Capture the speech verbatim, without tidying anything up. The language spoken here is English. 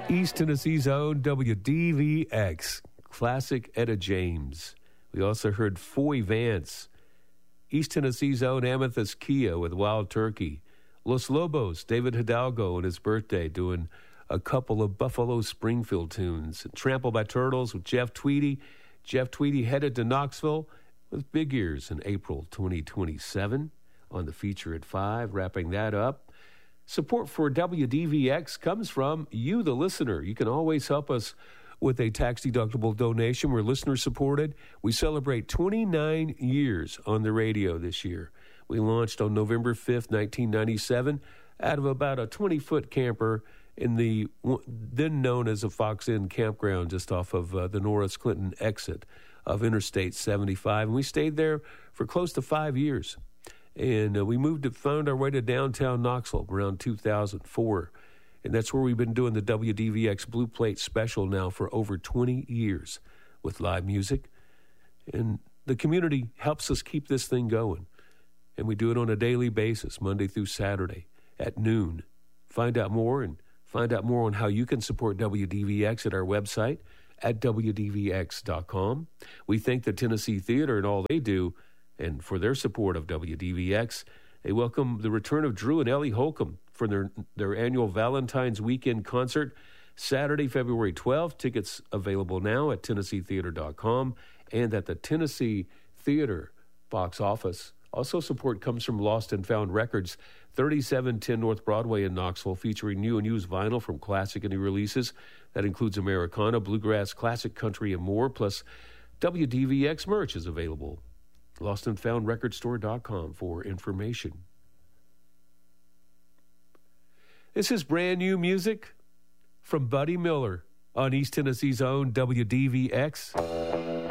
East Tennessee's own W D V X, classic Etta James. We also heard Foy Vance, East Tennessee's own Amethyst Kia with Wild Turkey. Los Lobos, David Hidalgo on his birthday, doing a couple of Buffalo Springfield tunes. Trampled by Turtles with Jeff Tweedy. Jeff Tweedy headed to Knoxville with Big Ears in April twenty twenty-seven on the feature at five, wrapping that up. Support for W D V X comes from you, the listener. You can always help us with a tax-deductible donation. We're listener-supported. We celebrate twenty-nine years on the radio this year. We launched on November fifth, nineteen ninety-seven, out of about a twenty-foot camper in the then known as a Fox Inn campground just off of uh, the Norris Clinton exit of Interstate seventy-five. And we stayed there for close to five years. And uh, we moved to, found our way to downtown Knoxville around two thousand four. And that's where we've been doing the W D V X Blue Plate Special now for over twenty years with live music. And the community helps us keep this thing going. And we do it on a daily basis, Monday through Saturday at noon. Find out more and find out more on how you can support W D V X at our website at W D V X dot com. We thank the Tennessee Theater and all they do, and for their support of W D V X. They welcome the return of Drew and Ellie Holcomb for their, their annual Valentine's Weekend concert, Saturday, February twelfth. Tickets available now at Tennessee Theater dot com and at the Tennessee Theater box office. Also, support comes from Lost and Found Records, thirty-seven ten North Broadway in Knoxville, featuring new and used vinyl from classic and new releases. That includes Americana, bluegrass, classic country, and more. Plus, W D V X merch is available. lost and found record store dot com for information. This is brand new music from Buddy Miller on East Tennessee's own W D V X.